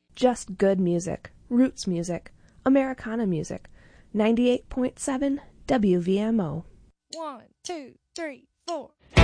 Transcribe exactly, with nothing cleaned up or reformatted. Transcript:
Just good music, roots music, Americana music. ninety-eight point seven W V M O. One, two, three, four.